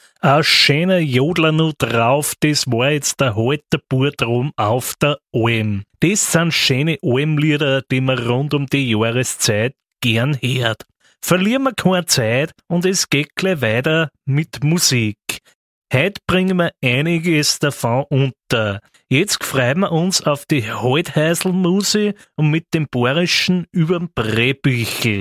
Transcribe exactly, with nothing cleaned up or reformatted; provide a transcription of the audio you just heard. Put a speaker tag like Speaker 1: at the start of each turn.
Speaker 1: Ein schöner Jodler noch drauf, das war jetzt der Halterbur drum auf der Alm. Das sind schöne Almlieder, die man rund um die Jahreszeit gern hört. Verlieren wir keine Zeit und es geht gleich weiter mit Musik. Heute bringen wir einiges davon unter. Jetzt freuen wir uns auf die Halthäuselmusik und mit dem Bayerischen überm Brebüchel.